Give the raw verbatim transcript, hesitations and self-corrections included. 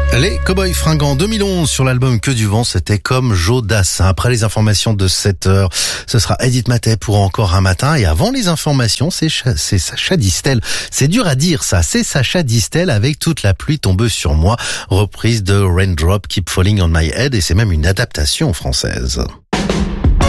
Les Cowboys Fringants deux mille onze sur l'album Que du vent, c'était comme Joe Dassin. Après les informations de sept heures, ce sera Edith Matet pour Encore un matin. Et avant les informations, c'est, c'est Sacha Distel. C'est dur à dire ça, c'est Sacha Distel avec Toute la pluie tombe sur moi, reprise de Raindrop Keep Falling on My Head, et c'est même une adaptation française.